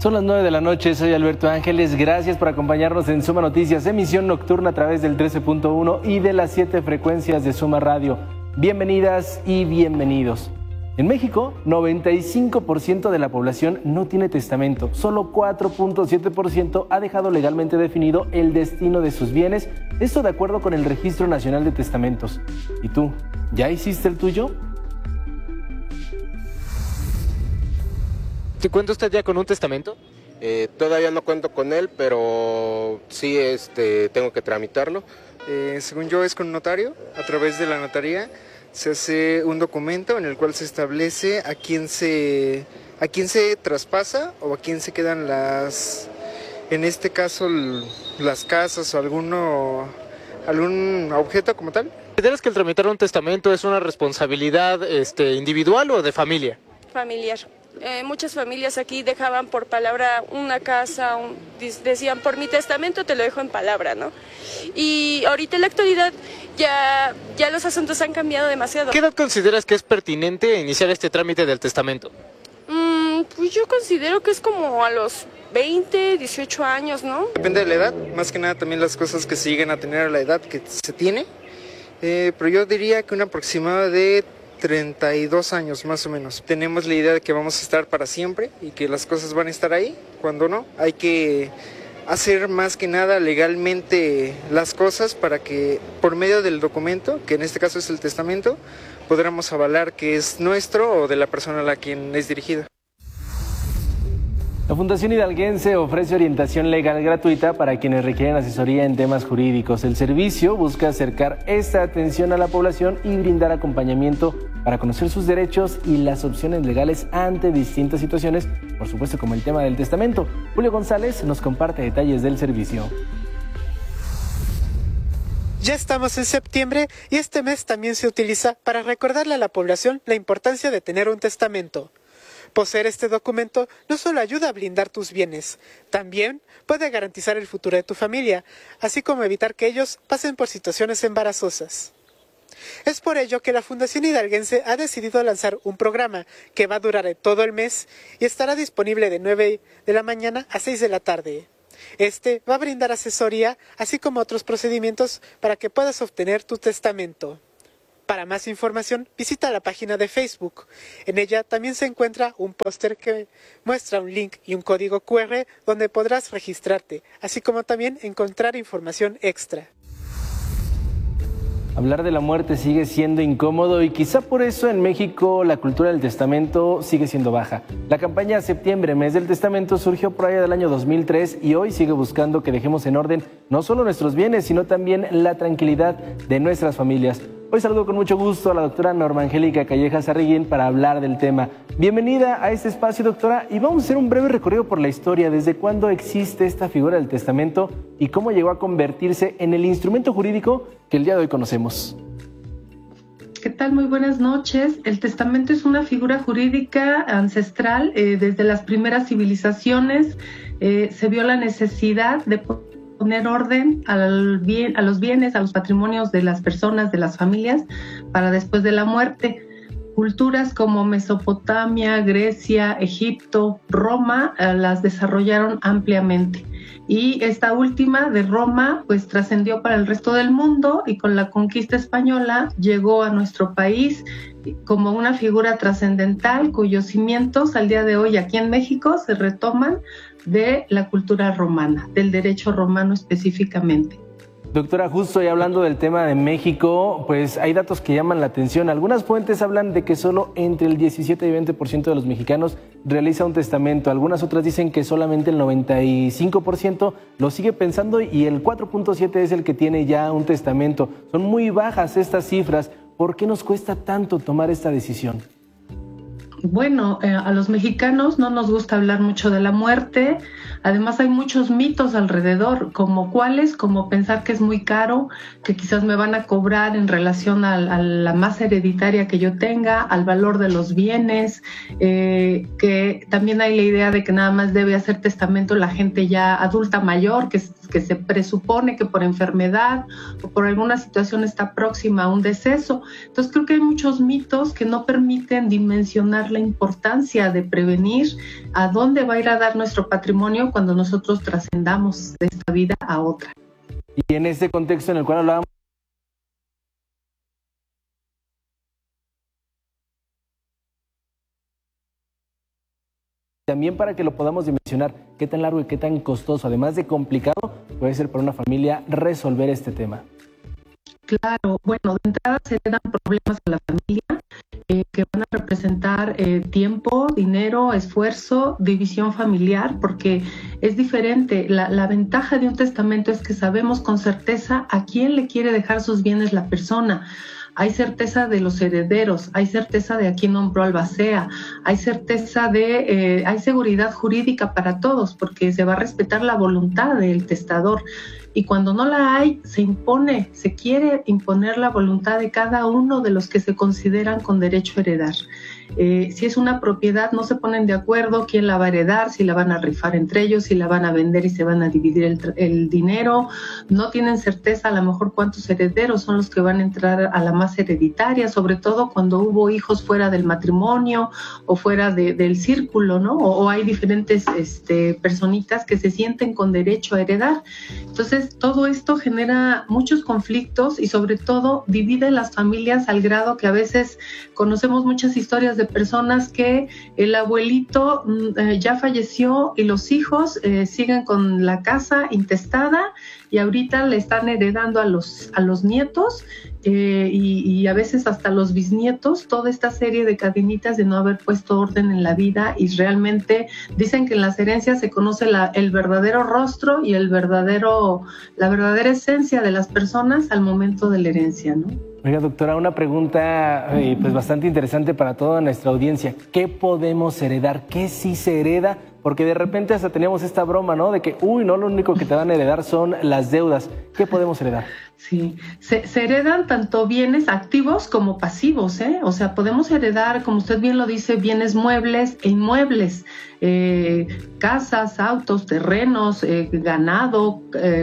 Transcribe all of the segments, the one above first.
Son las 9 de la noche, soy Alberto Ángeles, gracias por acompañarnos en Suma Noticias, emisión nocturna a través del 13.1 y de las 7 frecuencias de Suma Radio. Bienvenidas y bienvenidos. En México, 95% de la población no tiene testamento, solo 4.7% ha dejado legalmente definido el destino de sus bienes, esto de acuerdo con el Registro Nacional de Testamentos. ¿Y tú, ya hiciste el tuyo? ¿Te cuenta usted ya con un testamento? Todavía no cuento con él, pero sí tengo que tramitarlo. Según yo es con un notario. A través de la notaría se hace un documento en el cual se establece a quién se traspasa o a quién se quedan en este caso las casas o algún objeto como tal. ¿Consideras que el tramitar un testamento es una responsabilidad individual o de familia? Familiar. Muchas familias aquí dejaban por palabra una casa, decían por mi testamento te lo dejo en palabra, ¿no? Y ahorita en la actualidad ya los asuntos han cambiado demasiado. ¿Qué edad consideras que es pertinente iniciar este trámite del testamento? Pues yo considero que es como a los 20, 18 años, ¿no? Depende de la edad, más que nada también las cosas que se lleguen a tener a la edad que se tiene, pero yo diría que un aproximado de 32 años más o menos. Tenemos la idea de que vamos a estar para siempre y que las cosas van a estar ahí, cuando no. Hay que hacer más que nada legalmente las cosas para que por medio del documento, que en este caso es el testamento, podamos avalar que es nuestro o de la persona a la quien es dirigido. La Fundación Hidalguense ofrece orientación legal gratuita para quienes requieren asesoría en temas jurídicos. El servicio busca acercar esta atención a la población y brindar acompañamiento para conocer sus derechos y las opciones legales ante distintas situaciones, por supuesto como el tema del testamento. Julio González nos comparte detalles del servicio. Ya estamos en septiembre y este mes también se utiliza para recordarle a la población la importancia de tener un testamento. Poseer este documento no solo ayuda a blindar tus bienes, también puede garantizar el futuro de tu familia, así como evitar que ellos pasen por situaciones embarazosas. Es por ello que la Fundación Hidalguense ha decidido lanzar un programa que va a durar todo el mes y estará disponible de 9 de la mañana a 6 de la tarde. Este va a brindar asesoría, así como otros procedimientos para que puedas obtener tu testamento. Para más información, visita la página de Facebook. En ella también se encuentra un póster que muestra un link y un código QR donde podrás registrarte, así como también encontrar información extra. Hablar de la muerte sigue siendo incómodo y quizá por eso en México la cultura del testamento sigue siendo baja. La campaña Septiembre, Mes del Testamento, surgió por allá del año 2003 y hoy sigue buscando que dejemos en orden no solo nuestros bienes, sino también la tranquilidad de nuestras familias. Hoy saludo con mucho gusto a la doctora Norma Angélica Callejas Arriguín para hablar del tema. Bienvenida a este espacio, doctora, y vamos a hacer un breve recorrido por la historia, desde cuándo existe esta figura del testamento y cómo llegó a convertirse en el instrumento jurídico que el día de hoy conocemos. ¿Qué tal? Muy buenas noches. El testamento es una figura jurídica ancestral. Desde las primeras civilizaciones se vio la necesidad de poner orden a los bienes, a los patrimonios de las personas, de las familias, para después de la muerte. Culturas como Mesopotamia, Grecia, Egipto, Roma las desarrollaron ampliamente. Y esta última de Roma pues trascendió para el resto del mundo y con la conquista española llegó a nuestro país como una figura trascendental cuyos cimientos al día de hoy aquí en México se retoman de la cultura romana, del derecho romano específicamente. Doctora, justo y hablando del tema de México, pues hay datos que llaman la atención. Algunas fuentes hablan de que solo entre el 17 y 20% de los mexicanos realiza un testamento. Algunas otras dicen que solamente el 95% lo sigue pensando y el 4.7% es el que tiene ya un testamento. Son muy bajas estas cifras. ¿Por qué nos cuesta tanto tomar esta decisión? Bueno, a los mexicanos no nos gusta hablar mucho de la muerte. Además hay muchos mitos alrededor, como cuáles, como pensar que es muy caro, que quizás me van a cobrar en relación a la masa hereditaria que yo tenga, al valor de los bienes, que también hay la idea de que nada más debe hacer testamento la gente ya adulta mayor, que que se presupone que por enfermedad o por alguna situación está próxima a un deceso. Entonces creo que hay muchos mitos que no permiten dimensionar la importancia de prevenir a dónde va a ir a dar nuestro patrimonio cuando nosotros trascendamos de esta vida a otra. Y en este contexto en el cual hablábamos, también para que lo podamos dimensionar, qué tan largo y qué tan costoso, además de complicado, puede ser para una familia resolver este tema. Claro, bueno, de entrada se le dan problemas a la familia que van a representar tiempo, dinero, esfuerzo, división familiar, porque es diferente. La ventaja de un testamento es que sabemos con certeza a quién le quiere dejar sus bienes la persona. Hay certeza de los herederos, hay certeza de a quién nombró albacea, hay certeza hay seguridad jurídica para todos, porque se va a respetar la voluntad del testador. Y cuando no la hay, se quiere imponer la voluntad de cada uno de los que se consideran con derecho a heredar. Si es una propiedad, no se ponen de acuerdo quién la va a heredar, si la van a rifar entre ellos, si la van a vender y se van a dividir el dinero. No tienen certeza a lo mejor cuántos herederos son los que van a entrar a la masa hereditaria, sobre todo cuando hubo hijos fuera del matrimonio o fuera del círculo, ¿no? O hay diferentes personitas que se sienten con derecho a heredar. Entonces, todo esto genera muchos conflictos y sobre todo divide las familias al grado que a veces conocemos muchas historias de personas que el abuelito ya falleció y los hijos siguen con la casa intestada y ahorita le están heredando a los nietos y a veces hasta los bisnietos, toda esta serie de cadenitas de no haber puesto orden en la vida. Y realmente dicen que en las herencias se conoce el verdadero rostro y la verdadera esencia de las personas al momento de la herencia, ¿no? Oiga, doctora, una pregunta pues bastante interesante para toda nuestra audiencia. ¿Qué podemos heredar? ¿Qué sí se hereda? Porque de repente hasta teníamos esta broma, ¿no? De que, no, lo único que te van a heredar son las deudas. ¿Qué podemos heredar? Sí, se heredan tanto bienes activos como pasivos, ¿eh? O sea, podemos heredar, como usted bien lo dice, bienes muebles e inmuebles, casas, autos, terrenos, ganado,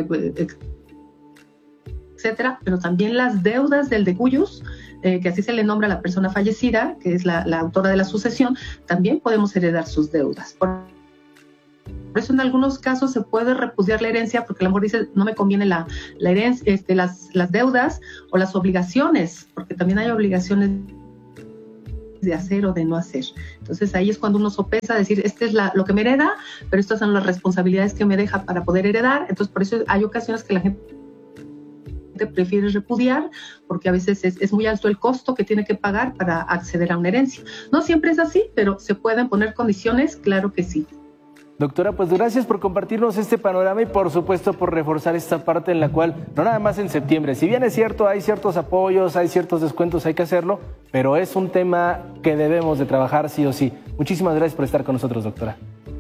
etcétera, pero también las deudas del decuyus, que así se le nombra a la persona fallecida, que es la autora de la sucesión, también podemos heredar sus deudas. Por eso en algunos casos se puede repudiar la herencia porque a lo mejor dice no me conviene la herencia, las deudas o las obligaciones, porque también hay obligaciones de hacer o de no hacer. Entonces ahí es cuando uno sopesa decir, es lo que me hereda, pero estas son las responsabilidades que me deja para poder heredar. Entonces por eso hay ocasiones que la gente prefiere repudiar, porque a veces es muy alto el costo que tiene que pagar para acceder a una herencia. No siempre es así, pero se pueden poner condiciones, claro que sí. Doctora, pues gracias por compartirnos este panorama y por supuesto por reforzar esta parte en la cual, no nada más en septiembre, si bien es cierto, hay ciertos apoyos, hay ciertos descuentos, hay que hacerlo, pero es un tema que debemos de trabajar sí o sí. Muchísimas gracias por estar con nosotros, doctora.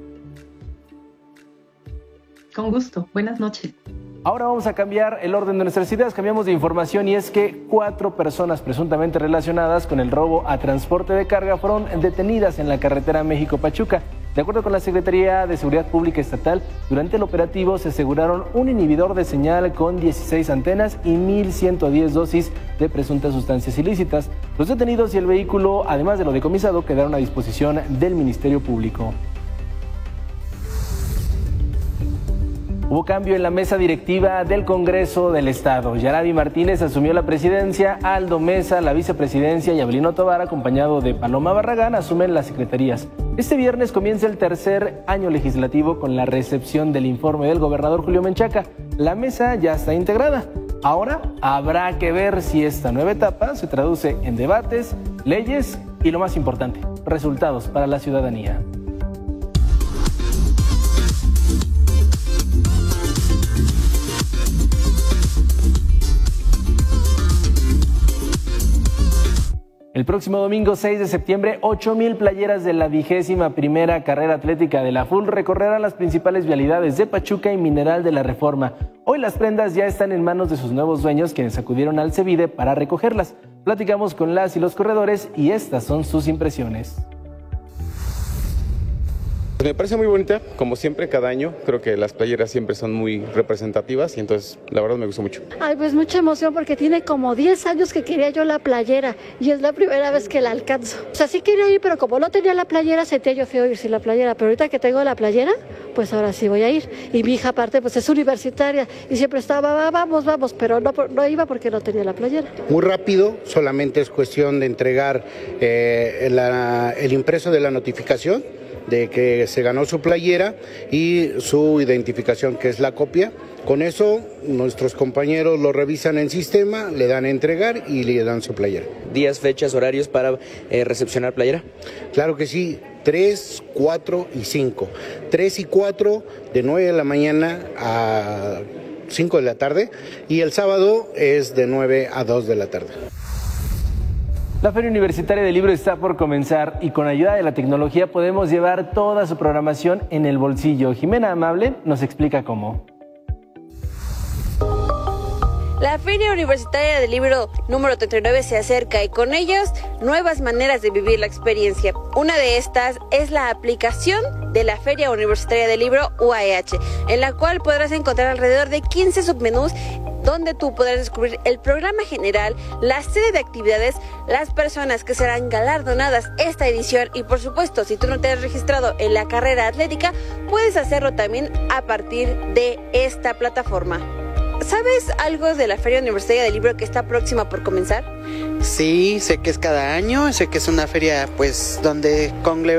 Con gusto, buenas noches. Ahora vamos a cambiar el orden de nuestras ideas, cambiamos de información y es que 4 personas presuntamente relacionadas con el robo a transporte de carga fueron detenidas en la carretera México-Pachuca. De acuerdo con la Secretaría de Seguridad Pública Estatal, durante el operativo se aseguraron un inhibidor de señal con 16 antenas y 1.110 dosis de presuntas sustancias ilícitas. Los detenidos y el vehículo, además de lo decomisado, quedaron a disposición del Ministerio Público. Hubo cambio en la mesa directiva del Congreso del Estado. Yaradi Martínez asumió la presidencia, Aldo Mesa la vicepresidencia y Abelino Tovar, acompañado de Paloma Barragán, asumen las secretarías. Este viernes comienza el tercer año legislativo con la recepción del informe del gobernador Julio Menchaca. La mesa ya está integrada. Ahora habrá que ver si esta nueva etapa se traduce en debates, leyes y, lo más importante, resultados para la ciudadanía. El próximo domingo 6 de septiembre, 8,000 playeras de la 21ª carrera atlética de la FUL recorrerán las principales vialidades de Pachuca y Mineral de la Reforma. Hoy las prendas ya están en manos de sus nuevos dueños, quienes acudieron al CEVIDE para recogerlas. Platicamos con las y los corredores y estas son sus impresiones. Me parece muy bonita, como siempre, cada año. Creo que las playeras siempre son muy representativas y entonces la verdad me gustó mucho. Ay, pues mucha emoción porque tiene como 10 años que quería yo la playera y es la primera vez que la alcanzo. O sea, sí quería ir, pero como no tenía la playera, sentía yo feo ir sin la playera. Pero ahorita que tengo la playera, pues ahora sí voy a ir. Y mi hija aparte pues es universitaria y siempre estaba, vamos, pero no iba porque no tenía la playera. Muy rápido, solamente es cuestión de entregar el impreso de la notificación de que se ganó su playera y su identificación, que es la copia. Con eso nuestros compañeros lo revisan en sistema, le dan a entregar y le dan su playera. ¿Días, fechas, horarios para recepcionar playera? Claro que sí, 3, 4 y 5. 3 y 4 de 9 de la mañana a 5 de la tarde y el sábado es de 9 a 2 de la tarde. La Feria Universitaria del Libro está por comenzar y con ayuda de la tecnología podemos llevar toda su programación en el bolsillo. Jimena Amable nos explica cómo. La Feria Universitaria del Libro número 39 se acerca y con ellos nuevas maneras de vivir la experiencia. Una de estas es la aplicación de la Feria Universitaria del Libro UAEH, en la cual podrás encontrar alrededor de 15 submenús donde tú podrás descubrir el programa general, la serie de actividades, las personas que serán galardonadas esta edición y por supuesto, si tú no te has registrado en la carrera atlética, puedes hacerlo también a partir de esta plataforma. ¿Sabes algo de la Feria Universitaria del Libro que está próxima por comenzar? Sí, sé que es cada año, sé que es una feria pues donde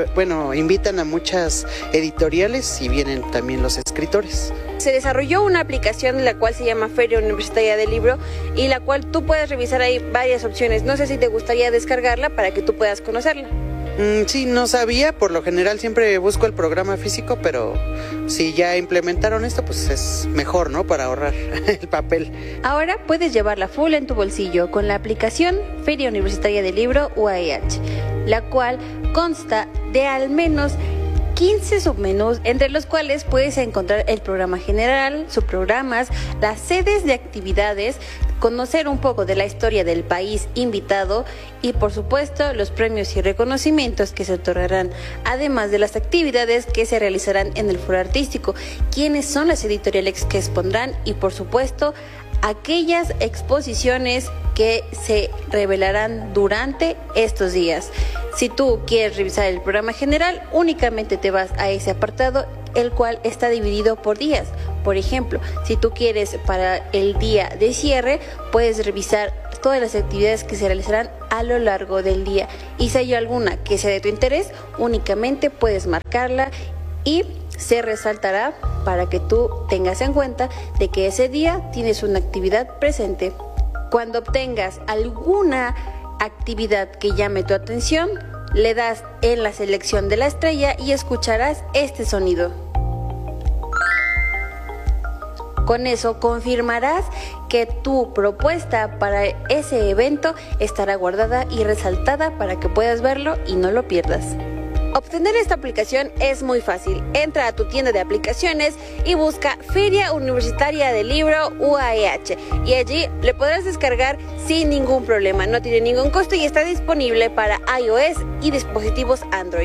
invitan a muchas editoriales y vienen también los escritores. Se desarrolló una aplicación en la cual se llama Feria Universitaria del Libro y la cual tú puedes revisar ahí varias opciones. No sé si te gustaría descargarla para que tú puedas conocerla. Sí, no sabía, por lo general siempre busco el programa físico, pero si ya implementaron esto, pues es mejor, ¿no? Para ahorrar el papel. Ahora puedes llevarla full en tu bolsillo con la aplicación Feria Universitaria del Libro UAEH, la cual consta de al menos 15 submenús, entre los cuales puedes encontrar el programa general, subprogramas, las sedes de actividades, conocer un poco de la historia del país invitado y por supuesto los premios y reconocimientos que se otorgarán, además de las actividades que se realizarán en el foro artístico, quiénes son las editoriales que expondrán y por supuesto aquellas exposiciones que se revelarán durante estos días. Si tú quieres revisar el programa general, únicamente te vas a ese apartado, el cual está dividido por días. Por ejemplo, si tú quieres para el día de cierre, puedes revisar todas las actividades que se realizarán a lo largo del día. Y si hay alguna que sea de tu interés, únicamente puedes marcarla y se resaltará para que tú tengas en cuenta de que ese día tienes una actividad presente. Cuando obtengas alguna actividad que llame tu atención, le das en la selección de la estrella y escucharás este sonido. Con eso confirmarás que tu propuesta para ese evento estará guardada y resaltada para que puedas verlo y no lo pierdas. Obtener esta aplicación es muy fácil. Entra a tu tienda de aplicaciones y busca Feria Universitaria del Libro UAEH y allí le podrás descargar sin ningún problema. No tiene ningún costo y está disponible para iOS y dispositivos Android.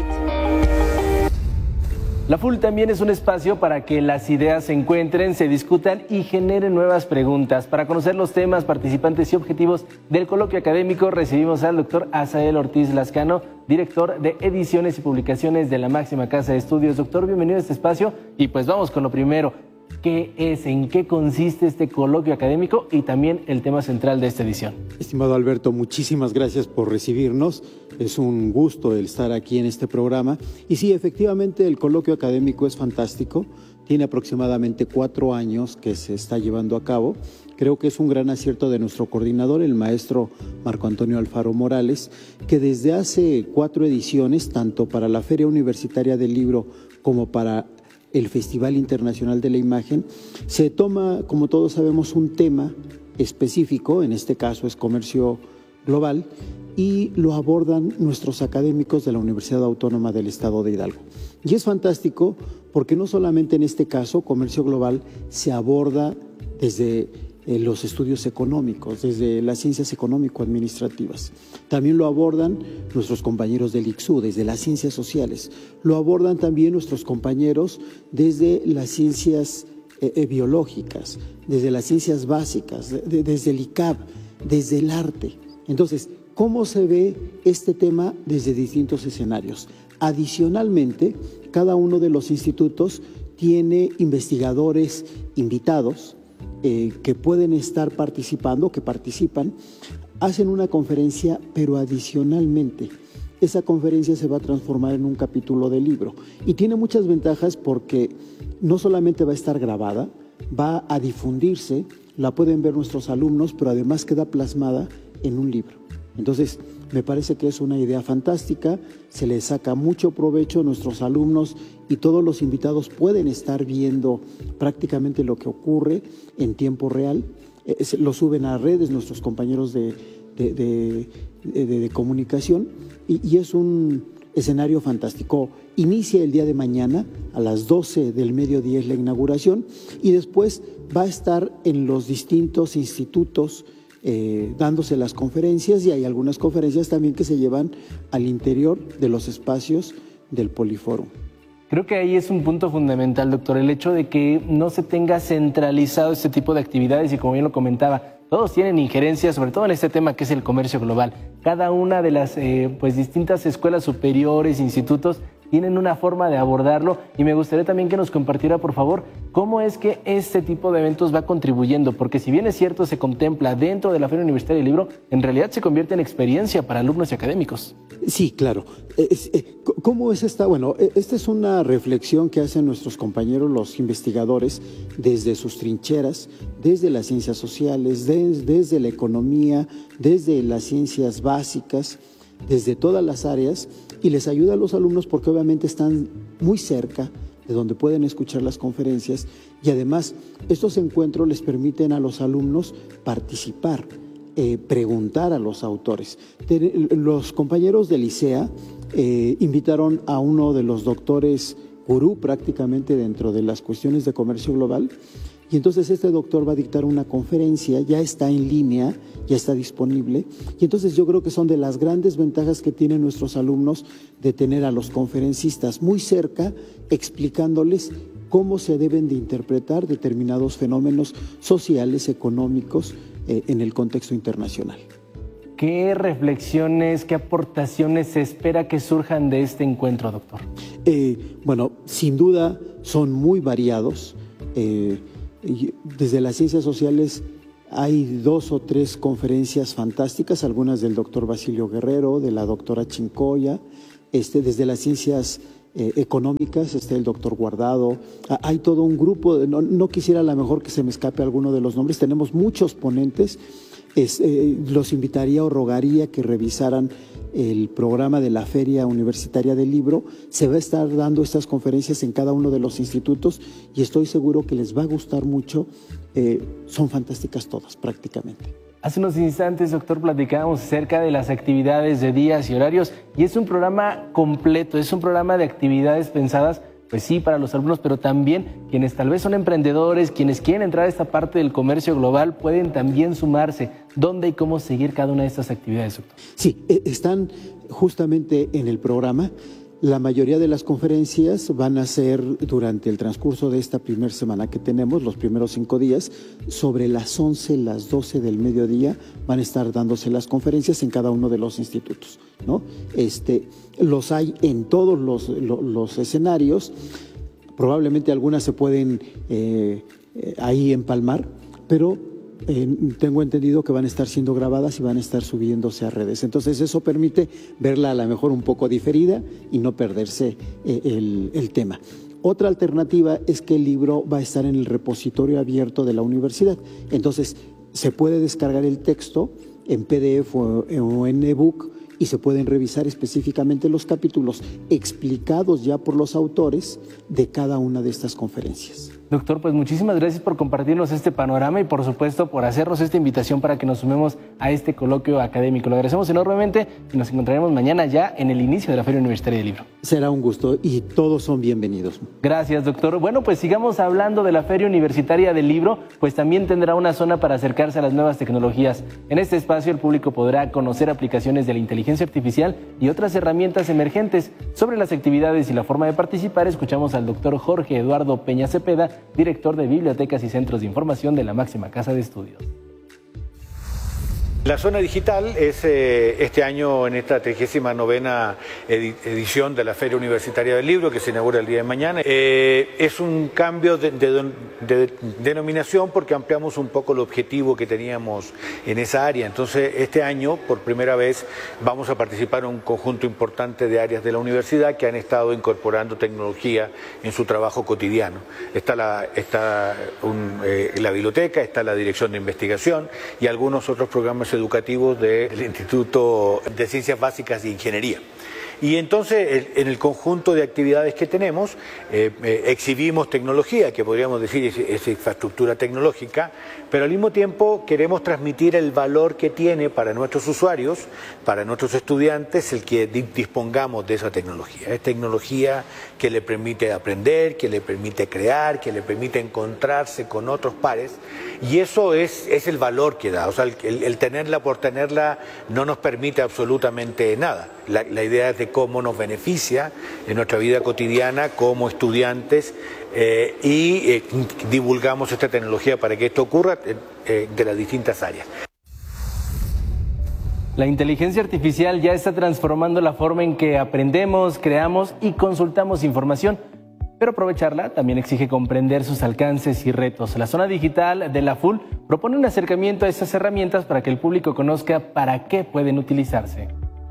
La FUL también es un espacio para que las ideas se encuentren, se discutan y generen nuevas preguntas. Para conocer los temas, participantes y objetivos del coloquio académico, recibimos al doctor Asael Ortiz Lascano, director de ediciones y publicaciones de la máxima casa de estudios. Doctor, bienvenido a este espacio y pues vamos con lo primero. ¿Qué es, en qué consiste este coloquio académico y también el tema central de esta edición? Estimado Alberto, muchísimas gracias por recibirnos. Es un gusto el estar aquí en este programa. Y sí, efectivamente, el coloquio académico es fantástico. Tiene aproximadamente 4 años que se está llevando a cabo. Creo que es un gran acierto de nuestro coordinador, el maestro Marco Antonio Alfaro Morales, que desde hace 4 ediciones, tanto para la Feria Universitaria del Libro como para el Festival Internacional de la Imagen, se toma, como todos sabemos, un tema específico, en este caso es comercio global, y lo abordan nuestros académicos de la Universidad Autónoma del Estado de Hidalgo. Y es fantástico porque no solamente en este caso, comercio global, se aborda desde los estudios económicos, desde las ciencias económico-administrativas. También lo abordan nuestros compañeros del ICSU, desde las ciencias sociales. Lo abordan también nuestros compañeros desde las ciencias biológicas, desde las ciencias básicas, desde el ICAP, desde el arte. Entonces, ¿cómo se ve este tema desde distintos escenarios? Adicionalmente, cada uno de los institutos tiene investigadores invitados que pueden estar participando, que participan, hacen una conferencia, pero adicionalmente esa conferencia se va a transformar en un capítulo del libro. Y tiene muchas ventajas porque no solamente va a estar grabada, va a difundirse, la pueden ver nuestros alumnos, pero además queda plasmada en un libro. Entonces, me parece que es una idea fantástica, se le saca mucho provecho a nuestros alumnos y todos los invitados pueden estar viendo prácticamente lo que ocurre en tiempo real. Lo suben a redes nuestros compañeros de comunicación y es un escenario fantástico. Inicia el día de mañana a las 12 del mediodía es la inauguración y después va a estar en los distintos institutos dándose las conferencias y hay algunas conferencias también que se llevan al interior de los espacios del Polifórum. Creo que ahí es un punto fundamental, doctor, el hecho de que no se tenga centralizado este tipo de actividades y como bien lo comentaba, todos tienen injerencia, sobre todo en este tema que es el comercio global. Cada una de las distintas escuelas superiores, institutos, tienen una forma de abordarlo y me gustaría también que nos compartiera, por favor, cómo es que este tipo de eventos va contribuyendo, porque si bien es cierto, se contempla dentro de la Feria Universitaria del Libro, en realidad se convierte en experiencia para alumnos y académicos. Sí, claro. ¿Cómo es esta? Bueno, esta es una reflexión que hacen nuestros compañeros, los investigadores, desde sus trincheras, desde las ciencias sociales, desde la economía, desde las ciencias básicas, desde todas las áreas, y les ayuda a los alumnos porque obviamente están muy cerca de donde pueden escuchar las conferencias y además estos encuentros les permiten a los alumnos participar, preguntar a los autores. Los compañeros del ICEA invitaron a uno de los doctores gurú prácticamente dentro de las cuestiones de comercio global y entonces este doctor va a dictar una conferencia, ya está en línea, ya está disponible y entonces yo creo que son de las grandes ventajas que tienen nuestros alumnos de tener a los conferencistas muy cerca explicándoles cómo se deben de interpretar determinados fenómenos sociales, económicos en el contexto internacional. ¿Qué reflexiones, qué aportaciones se espera que surjan de este encuentro, doctor? Bueno, sin duda son muy variados. Desde las ciencias sociales hay 2 o 3 conferencias fantásticas, algunas del doctor Basilio Guerrero, de la doctora Chincoya, desde las ciencias económicas, el doctor Guardado, hay todo un grupo, no quisiera a lo mejor que se me escape alguno de los nombres, tenemos muchos ponentes, los invitaría o rogaría que revisaran el programa de la Feria Universitaria del Libro, se va a estar dando estas conferencias en cada uno de los institutos y estoy seguro que les va a gustar mucho, son fantásticas todas prácticamente. Hace unos instantes, doctor, platicábamos acerca de las actividades de días y horarios y es un programa completo, es un programa de actividades pensadas, pues sí, para los alumnos, pero también quienes tal vez son emprendedores, quienes quieren entrar a esta parte del comercio global, pueden también sumarse. ¿Dónde y cómo seguir cada una de estas actividades, doctor? Sí, están justamente en el programa. La mayoría de las conferencias van a ser durante el transcurso de esta primera semana que tenemos, los primeros 5 días, sobre las 11, las 12 del mediodía van a estar dándose las conferencias en cada uno de los institutos, ¿no? Los hay en todos los escenarios, probablemente algunas se pueden ahí empalmar, pero tengo entendido que van a estar siendo grabadas y van a estar subiéndose a redes. Entonces eso permite verla a lo mejor un poco diferida y no perderse el tema. Otra alternativa es que el libro va a estar en el repositorio abierto de la universidad. Entonces se puede descargar el texto en PDF o en ebook y se pueden revisar específicamente los capítulos explicados ya por los autores de cada una de estas conferencias. Doctor, pues muchísimas gracias por compartirnos este panorama y por supuesto por hacernos esta invitación para que nos sumemos a este coloquio académico. Lo agradecemos enormemente y nos encontraremos mañana ya en el inicio de la Feria Universitaria del Libro. Será un gusto y todos son bienvenidos. Gracias, doctor. Bueno, pues sigamos hablando de la Feria Universitaria del Libro, pues también tendrá una zona para acercarse a las nuevas tecnologías. En este espacio el público podrá conocer aplicaciones de la inteligencia artificial y otras herramientas emergentes. Sobre las actividades y la forma de participar, escuchamos al doctor Jorge Eduardo Peña Cepeda, director de Bibliotecas y Centros de Información de la máxima casa de estudios. La zona digital es este año en esta 39ª edición de la Feria Universitaria del Libro que se inaugura el día de mañana. Es un cambio de denominación porque ampliamos un poco el objetivo que teníamos en esa área. Entonces este año por primera vez vamos a participar en un conjunto importante de áreas de la universidad que han estado incorporando tecnología en su trabajo cotidiano. Está la biblioteca, está la dirección de investigación y algunos otros programas educativos del Instituto de Ciencias Básicas e Ingeniería. Y entonces, en el conjunto de actividades que tenemos, exhibimos tecnología, que podríamos decir es infraestructura tecnológica, pero al mismo tiempo queremos transmitir el valor que tiene para nuestros usuarios, para nuestros estudiantes, el que dispongamos de esa tecnología. Es tecnología que le permite aprender, que le permite crear, que le permite encontrarse con otros pares, y eso es el valor que da. O sea, el tenerla por tenerla no nos permite absolutamente nada. La idea es de cómo nos beneficia en nuestra vida cotidiana como estudiantes y divulgamos esta tecnología para que esto ocurra de las distintas áreas. La inteligencia artificial ya está transformando la forma en que aprendemos, creamos y consultamos información, pero aprovecharla también exige comprender sus alcances y retos. La zona digital de la FUL propone un acercamiento a estas herramientas para que el público conozca para qué pueden utilizarse.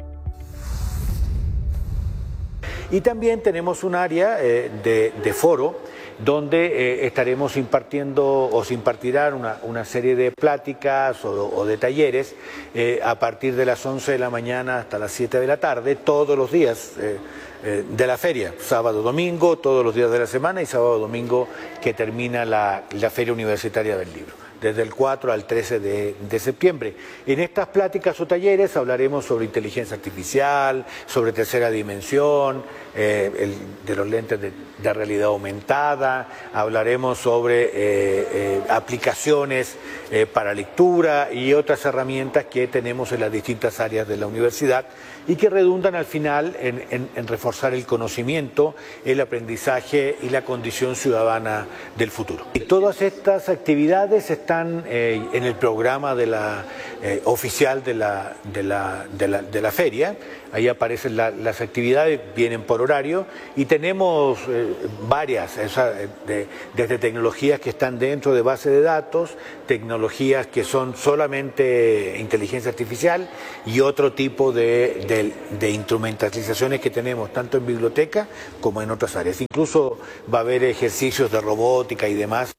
Y también tenemos un área de foro donde estaremos impartiendo o se impartirán una serie de pláticas o de talleres a partir de las 11 de la mañana hasta las 7 de la tarde, todos los días de la feria, sábado, domingo, todos los días de la semana y sábado, domingo que termina la Feria Universitaria del Libro, desde el 4 al 13 de septiembre. En estas pláticas o talleres hablaremos sobre inteligencia artificial, sobre tercera dimensión, de los lentes de realidad aumentada, hablaremos sobre aplicaciones para lectura y otras herramientas que tenemos en las distintas áreas de la universidad y que redundan al final en reforzar el conocimiento, el aprendizaje y la condición ciudadana del futuro. Y todas estas actividades están en el programa oficial de la feria. Ahí aparecen las actividades, vienen por horario y tenemos varias, desde tecnologías que están dentro de base de datos, tecnologías que son solamente inteligencia artificial y otro tipo de instrumentalizaciones que tenemos tanto en biblioteca como en otras áreas. Incluso va a haber ejercicios de robótica y demás